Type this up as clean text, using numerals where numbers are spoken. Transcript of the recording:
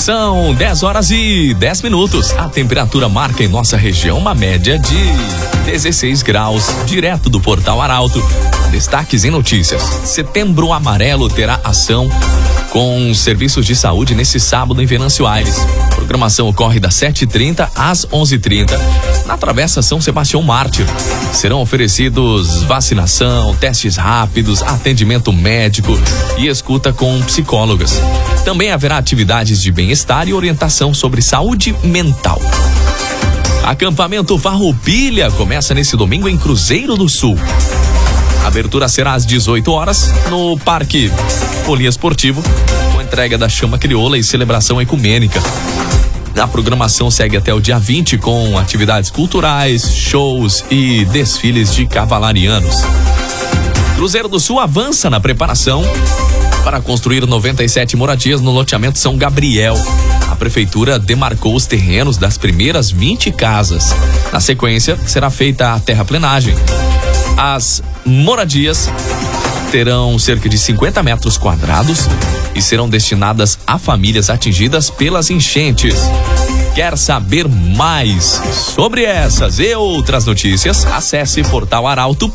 São 10h10. A temperatura marca em nossa região uma média de 16 graus, direto do Portal Arauto. Destaques em notícias. Setembro Amarelo terá ação com serviços de saúde nesse sábado em Venâncio Aires. A programação ocorre das 7h30 às 11h30 na Travessa São Sebastião Mártir. Serão oferecidos vacinação, testes rápidos, atendimento médico e escuta com psicólogas. Também haverá atividades de bem-estar e orientação sobre saúde mental. Acampamento Farroupilha começa nesse domingo em Cruzeiro do Sul. A abertura será às 18 horas no Parque Poliesportivo, com entrega da chama crioula e celebração ecumênica. A programação segue até o dia 20 com atividades culturais, shows e desfiles de cavalarianos. Cruzeiro do Sul avança na preparação para construir 97 moradias no loteamento São Gabriel. A prefeitura demarcou os terrenos das primeiras 20 casas. Na sequência, será feita a terraplenagem. As moradias terão cerca de 50 metros quadrados e serão destinadas a famílias atingidas pelas enchentes. Quer saber mais sobre essas e outras notícias? Acesse portalarauto.com.br.